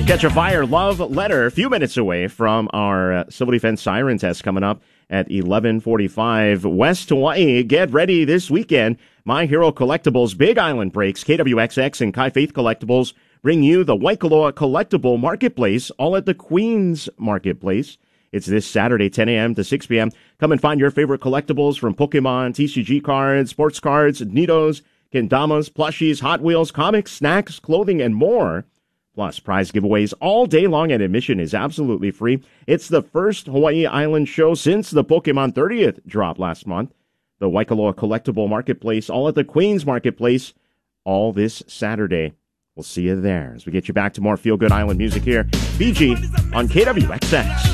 Catch a Fire Love Letter a few minutes away from our Civil Defense Siren Test coming up at 11:45. West Hawaii, get ready this weekend. My Hero Collectibles Big Island Breaks, KWXX and Kai Faith Collectibles bring you the Waikoloa Collectible Marketplace, all at the Queens Marketplace. It's this Saturday, 10 a.m. to 6 p.m. Come and find your favorite collectibles from Pokemon, TCG cards, sports cards, Nitos, Kendamas, plushies, Hot Wheels, comics, snacks, clothing, and more. Plus, prize giveaways all day long, and admission is absolutely free. It's the first Hawaii Island show since the Pokemon 30th drop last month. The Waikoloa Collectible Marketplace, all at the Queens Marketplace, all this Saturday. We'll see you there as we get you back to more Feel Good Island music here. Fiji on KWXX.